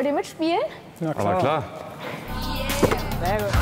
Wollt ihr mitspielen? Ja, klar. Aber klar. Sehr gut.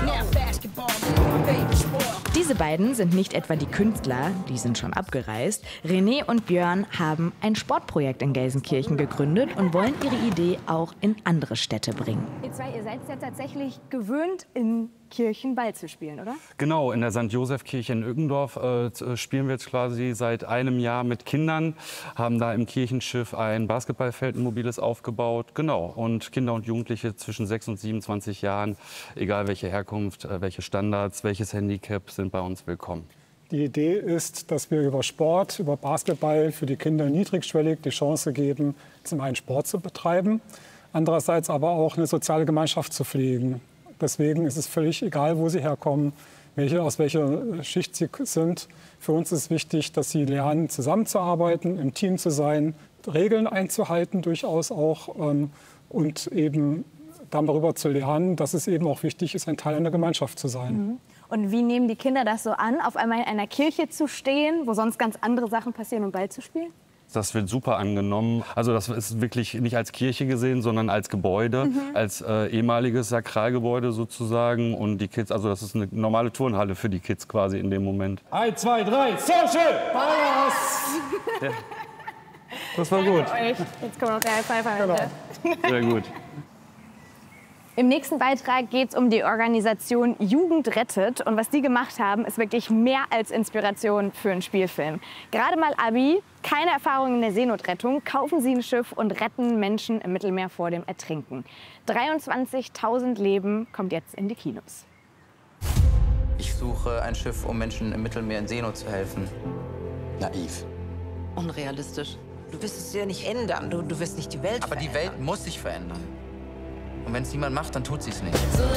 Diese beiden sind nicht etwa die Künstler, die sind schon abgereist. René und Björn haben ein Sportprojekt in Gelsenkirchen gegründet und wollen ihre Idee auch in andere Städte bringen. Ihr zwei, ihr seid ja tatsächlich gewöhnt, in Kirchen Ball zu spielen, oder? Genau, in der St. Joseph-Kirche in Uggendorf spielen wir jetzt quasi seit einem Jahr mit Kindern, haben da im Kirchenschiff ein Basketballfeld, ein mobiles aufgebaut. Genau, und Kinder und Jugendliche zwischen 6 und 27 Jahren, egal welche Herkunft, welche Standards, welches Handicap, sind bei uns willkommen. Die Idee ist, dass wir über Sport, über Basketball für die Kinder niedrigschwellig die Chance geben, zum einen Sport zu betreiben, andererseits aber auch eine soziale Gemeinschaft zu pflegen. Deswegen ist es völlig egal, wo sie herkommen, aus welcher Schicht sie sind. Für uns ist wichtig, dass sie lernen, zusammenzuarbeiten, im Team zu sein, Regeln einzuhalten durchaus auch und eben darüber zu lernen, dass es eben auch wichtig ist, ein Teil einer Gemeinschaft zu sein. Und wie nehmen die Kinder das so an, auf einmal in einer Kirche zu stehen, wo sonst ganz andere Sachen passieren und Ball zu spielen? Das wird super angenommen. Also das ist wirklich nicht als Kirche gesehen, sondern als Gebäude, als ehemaliges Sakralgebäude sozusagen. Und die Kids, also das ist eine normale Turnhalle für die Kids quasi in dem Moment. 1, 2, 3, Social! Ballas! Ja. Das war gut. Jetzt kommt noch der High-Five. Sehr gut. Im nächsten Beitrag geht es um die Organisation Jugend rettet. Und was die gemacht haben, ist wirklich mehr als Inspiration für einen Spielfilm. Gerade mal Abi, keine Erfahrung in der Seenotrettung, kaufen sie ein Schiff und retten Menschen im Mittelmeer vor dem Ertrinken. 23.000 Leben kommt jetzt in die Kinos. Ich suche ein Schiff, um Menschen im Mittelmeer in Seenot zu helfen. Naiv. Unrealistisch. Du wirst es ja nicht ändern. Du wirst nicht die Welt Aber die Welt muss sich verändern. Und wenn es niemand macht, dann tut sie es nicht.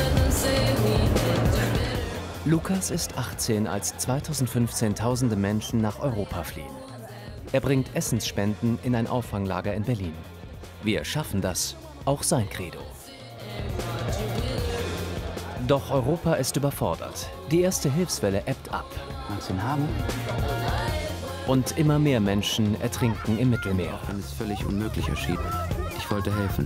Lukas ist 18, als 2015 tausende Menschen nach Europa fliehen. Er bringt Essensspenden in ein Auffanglager in Berlin. Wir schaffen das, auch sein Credo. Doch Europa ist überfordert. Die erste Hilfswelle ebbt ab. Magst du ihn haben? Und immer mehr Menschen ertrinken im Mittelmeer. Wenn es völlig unmöglich erschien. Ich wollte helfen.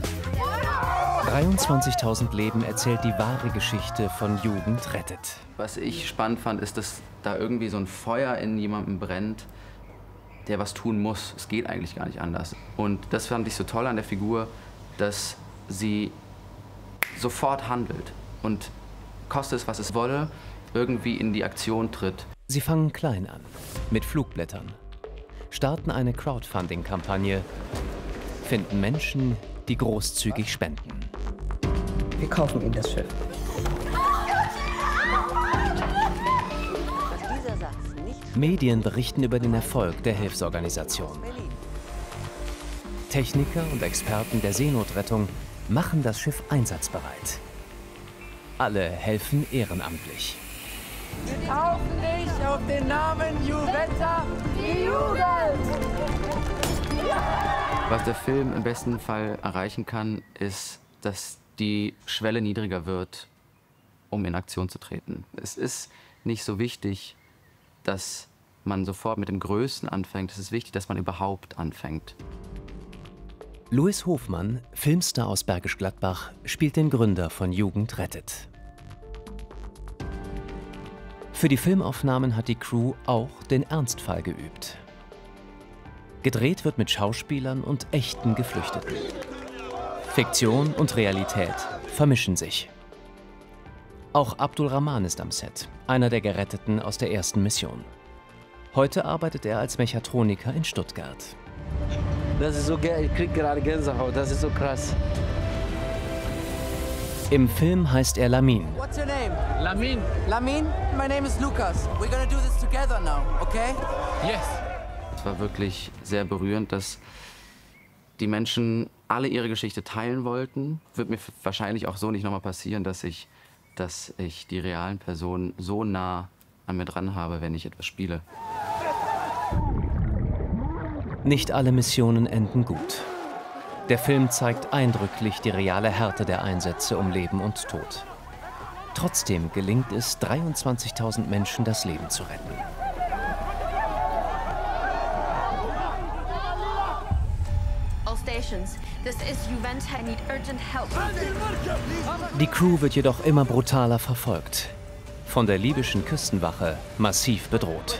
23.000 Leben erzählt die wahre Geschichte von Jugend rettet. Was ich spannend fand, ist, dass da irgendwie so ein Feuer in jemandem brennt, der was tun muss. Es geht eigentlich gar nicht anders. Und das fand ich so toll an der Figur, dass sie sofort handelt und, koste es, was es wolle, irgendwie in die Aktion tritt. Sie fangen klein an, mit Flugblättern, starten eine Crowdfunding-Kampagne, finden Menschen, die großzügig spenden. Wir kaufen ihm das Schiff. Medien berichten über den Erfolg der Hilfsorganisation. Techniker und Experten der Seenotrettung machen das Schiff einsatzbereit. Alle helfen ehrenamtlich. Wir taufen dich auf den Namen Juventa, die Jugend! Was der Film im besten Fall erreichen kann, ist, dass die Schwelle niedriger wird, um in Aktion zu treten. Es ist nicht so wichtig, dass man sofort mit dem Größten anfängt. Es ist wichtig, dass man überhaupt anfängt. Louis Hofmann, Filmstar aus Bergisch Gladbach, spielt den Gründer von Jugend rettet. Für die Filmaufnahmen hat die Crew auch den Ernstfall geübt. Gedreht wird mit Schauspielern und echten Geflüchteten. Fiktion und Realität vermischen sich. Auch Abdul Rahman ist am Set, einer der Geretteten aus der ersten Mission. Heute arbeitet er als Mechatroniker in Stuttgart. Das ist so geil, ich krieg gerade Gänsehaut, das ist so krass. Im Film heißt er Lamin. What's your name? Lamin. Lamin? My name is Lucas. We're gonna do this together now, okay? Yes. Es war wirklich sehr berührend, dass die Menschen alle ihre Geschichte teilen wollten. Wird mir wahrscheinlich auch so nicht nochmal passieren, dass ich die realen Personen so nah an mir dran habe, wenn ich etwas spiele. Nicht alle Missionen enden gut. Der Film zeigt eindrücklich die reale Härte der Einsätze um Leben und Tod. Trotzdem gelingt es, 23.000 Menschen das Leben zu retten. conditions. This is Juventa. I need urgent help. Die Crew wird jedoch immer brutaler verfolgt. Von der libyschen Küstenwache massiv bedroht.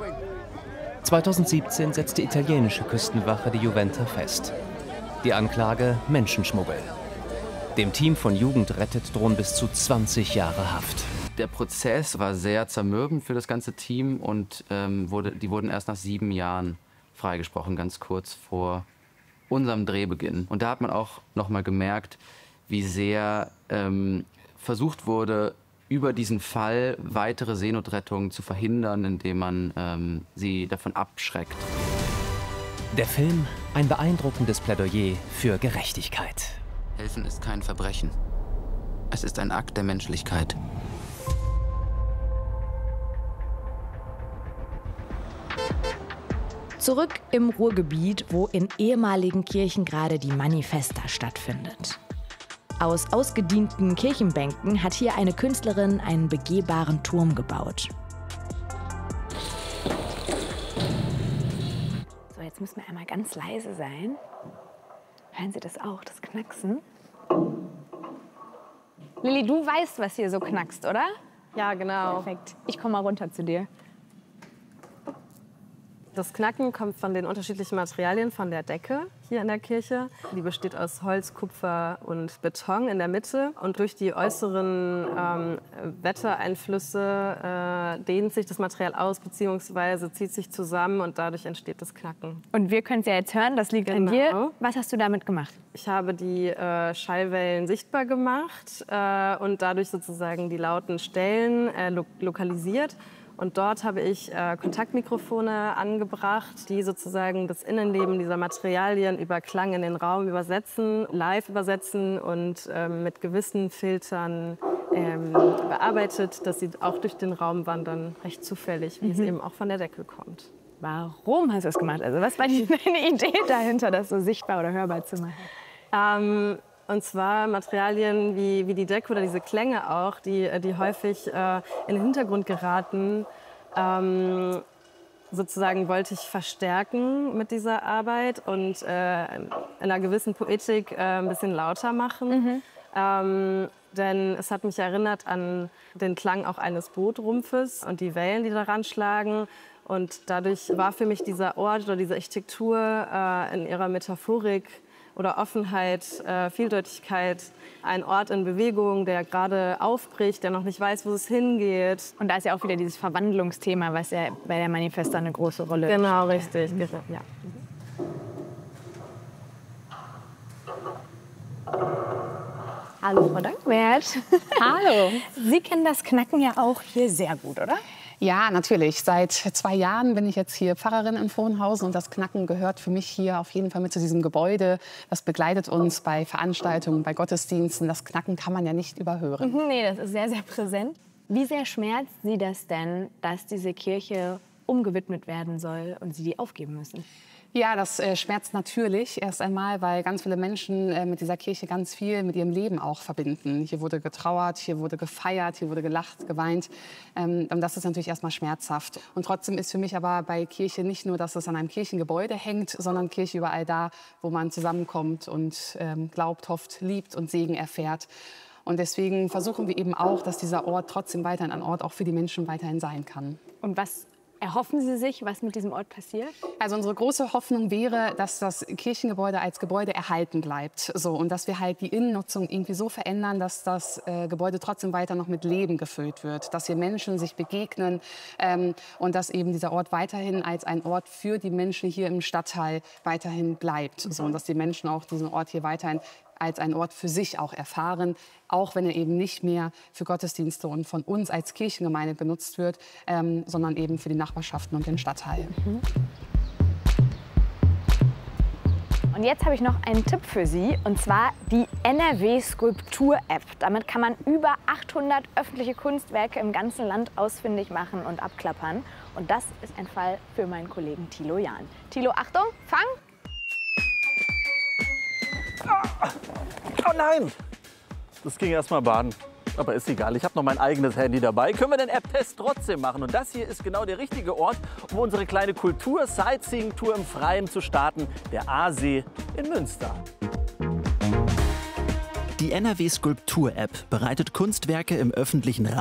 2017 setzt die italienische Küstenwache die Juventa fest. Die Anklage: Menschenschmuggel. Dem Team von Jugend rettet drohen bis zu 20 Jahre Haft. Der Prozess war sehr zermürbend für das ganze Team und die wurden erst nach 7 Jahren freigesprochen, ganz kurz vor unserem Drehbeginn. Und da hat man auch noch mal gemerkt, wie sehr versucht wurde, über diesen Fall weitere Seenotrettungen zu verhindern, indem man sie davon abschreckt. Der Film: ein beeindruckendes Plädoyer für Gerechtigkeit. Helfen ist kein Verbrechen. Es ist ein Akt der Menschlichkeit. Zurück im Ruhrgebiet, wo in ehemaligen Kirchen gerade die Manifesta stattfindet. Aus ausgedienten Kirchenbänken hat hier eine Künstlerin einen begehbaren Turm gebaut. So, jetzt müssen wir einmal ganz leise sein. Hören Sie das auch, das Knacksen? Lilly, du weißt, was hier so knackst, oder? Ja, genau. Perfekt. Ich komme mal runter zu dir. Das Knacken kommt von den unterschiedlichen Materialien von der Decke hier in der Kirche. Die besteht aus Holz, Kupfer und Beton in der Mitte. Und durch die äußeren Wettereinflüsse dehnt sich das Material aus bzw. zieht sich zusammen und dadurch entsteht das Knacken. Und wir können es ja jetzt hören, das liegt an dir. Was hast du damit gemacht? Ich habe die Schallwellen sichtbar gemacht und dadurch sozusagen die lauten Stellen lokalisiert. Und dort habe ich Kontaktmikrofone angebracht, die sozusagen das Innenleben dieser Materialien über Klang in den Raum übersetzen, live übersetzen und mit gewissen Filtern bearbeitet, dass sie auch durch den Raum wandern, recht zufällig, wie es eben auch von der Decke kommt. Warum hast du das gemacht? Also was war deine Idee dahinter, das so sichtbar oder hörbar zu machen? Und zwar Materialien wie die Decke oder diese Klänge auch, die häufig in den Hintergrund geraten, sozusagen wollte ich verstärken mit dieser Arbeit und in einer gewissen Poetik ein bisschen lauter machen. Denn es hat mich erinnert an den Klang auch eines Bootrumpfes und die Wellen, die daran schlagen. Und dadurch war für mich dieser Ort oder diese Architektur in ihrer Metaphorik oder Offenheit, Vieldeutigkeit, ein Ort in Bewegung, der gerade aufbricht, der noch nicht weiß, wo es hingeht. Und da ist ja auch wieder dieses Verwandlungsthema, was ja bei der Manifesta eine große Rolle spielt. Genau, richtig. Ja. Hallo, Frau Dankwert. Hallo. Sie kennen das Knacken ja auch hier sehr gut, oder? Ja, natürlich. Seit 2 Jahren bin ich jetzt hier Pfarrerin in Vohenhausen und das Knacken gehört für mich hier auf jeden Fall mit zu diesem Gebäude. Das begleitet uns bei Veranstaltungen, bei Gottesdiensten. Das Knacken kann man ja nicht überhören. Nee, das ist sehr, sehr präsent. Wie sehr schmerzt Sie das denn, dass diese Kirche umgewidmet werden soll und Sie die aufgeben müssen? Ja, das schmerzt natürlich erst einmal, weil ganz viele Menschen mit dieser Kirche ganz viel mit ihrem Leben auch verbinden. Hier wurde getrauert, hier wurde gefeiert, hier wurde gelacht, geweint. Und das ist natürlich erstmal schmerzhaft. Und trotzdem ist für mich aber bei Kirche nicht nur, dass es an einem Kirchengebäude hängt, sondern Kirche überall da, wo man zusammenkommt und glaubt, hofft, liebt und Segen erfährt. Und deswegen versuchen wir eben auch, dass dieser Ort trotzdem weiterhin ein Ort auch für die Menschen weiterhin sein kann. Und was erhoffen Sie sich, was mit diesem Ort passiert? Also unsere große Hoffnung wäre, dass das Kirchengebäude als Gebäude erhalten bleibt. So, und dass wir halt die Innennutzung irgendwie so verändern, dass das Gebäude trotzdem weiter noch mit Leben gefüllt wird. Dass hier Menschen sich begegnen und dass eben dieser Ort weiterhin als ein Ort für die Menschen hier im Stadtteil weiterhin bleibt. So, und dass die Menschen auch diesen Ort hier weiterhin als ein Ort für sich auch erfahren, auch wenn er eben nicht mehr für Gottesdienste und von uns als Kirchengemeinde genutzt wird, sondern eben für die Nachbarschaften und den Stadtteil. Und jetzt habe ich noch einen Tipp für Sie, und zwar die NRW-Skulptur-App. Damit kann man über 800 öffentliche Kunstwerke im ganzen Land ausfindig machen und abklappern. Und das ist ein Fall für meinen Kollegen Thilo Jahn. Thilo, Achtung, fang! Oh nein! Das ging erst mal baden. Aber ist egal, ich habe noch mein eigenes Handy dabei. Können wir den App-Test trotzdem machen? Und das hier ist genau der richtige Ort, um unsere kleine Kultur-Sightseeing-Tour im Freien zu starten. Der Aasee in Münster. Die NRW Skulptur-App bereitet Kunstwerke im öffentlichen Raum